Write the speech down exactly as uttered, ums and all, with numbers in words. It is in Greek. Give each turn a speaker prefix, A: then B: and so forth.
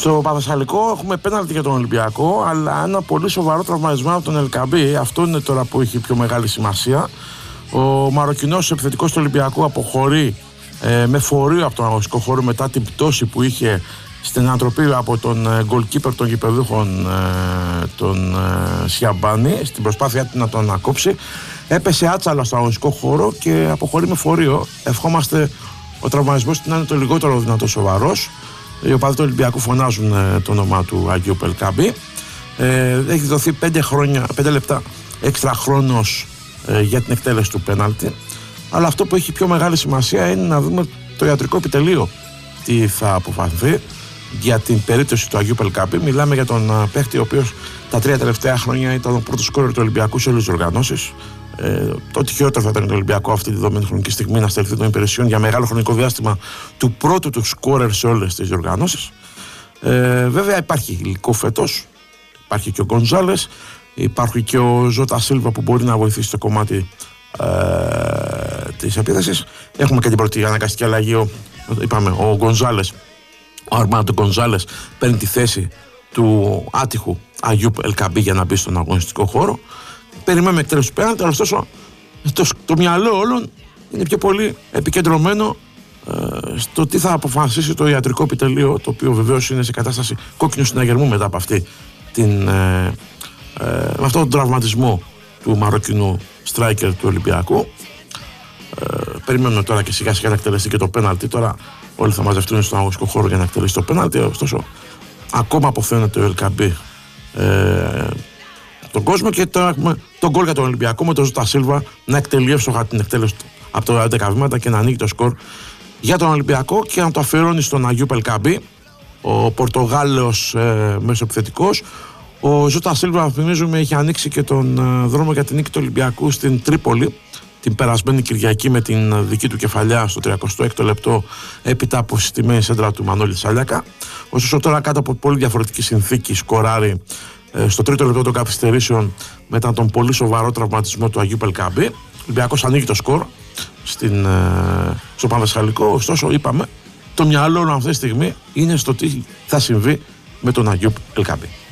A: Στο Παπαδεσσαλικό έχουμε πέναλτι για τον Ολυμπιακό, αλλά ένα πολύ σοβαρό τραυματισμό από τον Ελκαμπή. Αυτό είναι τώρα που έχει πιο μεγάλη σημασία. Ο Μαροκινός επιθετικός του Ολυμπιακού αποχωρεί ε, με φορείο από τον αγωνιστικό χώρο μετά την πτώση που είχε στην ανατροπή από τον ε, goalkeeper των γηπεδούχων ε, τον ε, Σιαμπάνη, στην προσπάθειά του να τον ανακόψει. Έπεσε άτσαλα στο αγωνιστικό χώρο και αποχωρεί με φορείο. Ευχόμαστε ο τραυματισμός να είναι το λιγότερο δυνατό σοβαρός. Οι οπαδοί του Ολυμπιακού φωνάζουν ε, το όνομα του Αγίου Ελκαμπή. Ε, έχει δοθεί πέντε, χρόνια, πέντε λεπτά έξτρα χρόνος ε, για την εκτέλεση του πέναλτι. Αλλά αυτό που έχει πιο μεγάλη σημασία είναι να δούμε το ιατρικό επιτελείο τι θα αποφανθεί για την περίπτωση του Αγίου Ελκαμπή. Μιλάμε για τον uh, παίχτη ο οποίος τα τρία τελευταία χρόνια ήταν ο πρώτος σκόρερ του Ολυμπιακού σε όλες τις οργανώσεις. Ε, το ότι χειρότερο θα ήταν το Ολυμπιακό αυτή τη δεδομένη χρονική στιγμή να στελθεί των υπηρεσιών για μεγάλο χρονικό διάστημα του πρώτου του σκόρερ σε όλες τις οργανώσεις. Ε, βέβαια υπάρχει υλικό φέτος, υπάρχει και ο Γκονζάλες, υπάρχει και ο Ζώτα Σίλβα που μπορεί να βοηθήσει στο κομμάτι ε, της επίθεσης. Έχουμε και την πρώτη αναγκαστική αλλαγή, ο, είπαμε, ο Γκονζάλες, ο Αρμάντο Γκονζάλες παίρνει τη θέση του άτυχου Αγίου Ελκαμπή για να μπει στον αγωνιστικό χώρο. Περιμένουμε εκτέλεση του πέναλτι, αλλά ωστόσο το, το μυαλό όλων είναι πιο πολύ επικεντρωμένο ε, στο τι θα αποφασίσει το ιατρικό επιτελείο, το οποίο βεβαίως είναι σε κατάσταση κόκκινου συναγερμού μετά από αυτή την, ε, ε, με αυτόν τον τραυματισμό του Μαροκινού striker του Ολυμπιακού. Ε, περιμένουμε τώρα και σιγά σιγά να εκτελεστεί και το πέναλτι. Τώρα όλοι θα μαζευτούν στον αγωνιστικό χώρο για να εκτελέσει το πέναλτι. Ωστόσο, ακόμα αποφαίνεται ο Ελκαμπή ε, τον κόσμο και τώρα έχουμε τον γκολ για τον Ολυμπιακό με τον Ζώτα Σίλβα να εκτελεί εύστοχα την εκτέλεση από τα έντεκα βήματα και να ανοίγει το σκορ για τον Ολυμπιακό και να το αφιερώνει στον Αγίου Ελκαμπή, ο Πορτογάλος ε, μεσοεπιθετικός. Ο Ζώτα Σίλβα, θυμίζουμε, είχε ανοίξει και τον ε, δρόμο για την νίκη του Ολυμπιακού στην Τρίπολη την περασμένη Κυριακή με την δική του κεφαλιά στο τριακοστό έκτο λεπτό έπειτα από συστημένη σέντρα του Μανώλη Σαλιάκα. Ωστόσο τώρα κάτω από πολύ διαφορετική συνθήκη σκοράρει ε, στο τρίτο λεπτό των καθυστερήσεων μετά τον πολύ σοβαρό τραυματισμό του Αγίου Ελκαμπή. Ο Ολυμπιακός ανοίγει το σκορ στην, ε, στο Παπαδεσσαλικό. Ωστόσο, είπαμε, το μυαλό αυτή τη στιγμή είναι στο τι θα συμβεί με τον Αγίου Ελκαμπή.